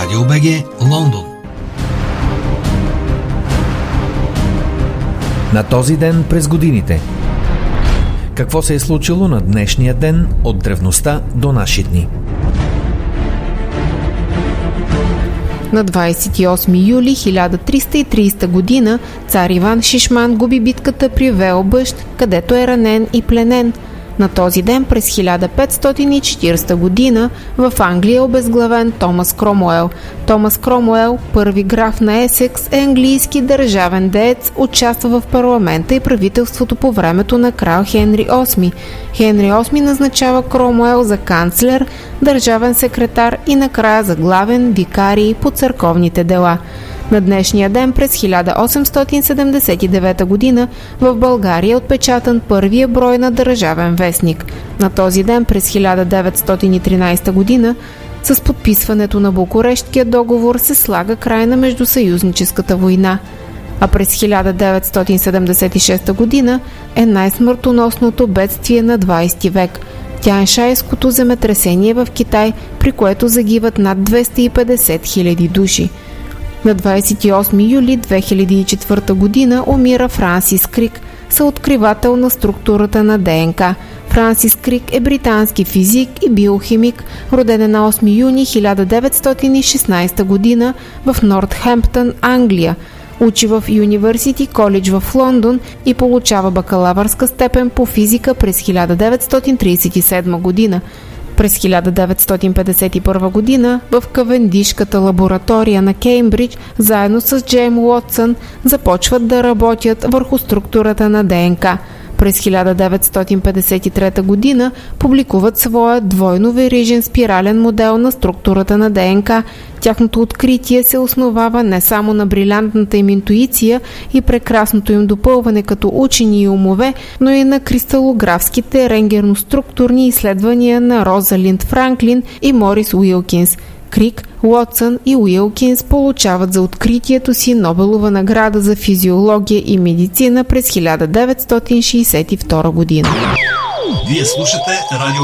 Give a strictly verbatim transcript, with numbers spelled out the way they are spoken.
Радио БГ, Лондон. На този ден през годините. Какво се е случило на днешния ден от древността до наши дни? На двадесет и осми юли хиляда триста и тридесета година цар Иван Шишман губи битката при Велбъщ, където е ранен и пленен. На този ден през хиляда петстотин и четиридесета година в Англия е обезглавен Томас Кромуел. Томас Кромуел, първи граф на Есекс, е английски държавен деец, участва в парламента и правителството по времето на крал Хенри осми. Хенри осми назначава Кромуел за канцлер, държавен секретар и накрая за главен викарий по църковните дела. На днешния ден през хиляда осемстотин седемдесет и девета година в България е отпечатан първия брой на Държавен вестник. На този ден през хиляда деветстотин и тринадесета година с подписването на Букурещкия договор се слага край на Междусъюзническата война. А през хиляда деветстотин седемдесет и шеста година е най-смъртоносното бедствие на двадесети век – Тяншайското земетресение в Китай, при което загиват над двеста и петдесет хиляди души. На двадесет и осми юли две хиляди и четвърта година умира Франсис Крик, съоткривател на структурата на ДНК. Франсис Крик е британски физик и биохимик, роден на осми юни хиляда деветстотин и шестнадесета година в Нортхемптън, Англия. Учи в Юнивърсити Колидж в Лондон и получава бакалавърска степен по физика през хиляда деветстотин тридесет и седма година. През хиляда деветстотин петдесет и първа година в Кавендишката лаборатория на Кеймбридж заедно с Джеймс Уотсън започват да работят върху структурата на ДНК. През хиляда деветстотин петдесет и трета година публикуват своя двойно-верижен спирален модел на структурата на ДНК. Тяхното откритие се основава не само на брилянтната им интуиция и прекрасното им допълване като учени и умове, но и на кристалографските рентгеноструктурни изследвания на Розалинд Франклин и Морис Уилкинс. Крик, Уотсън и Уилкинс получават за откритието си Нобелова награда за физиология и медицина през хиляда деветстотин шейсет и втора година. Вие слушате Радио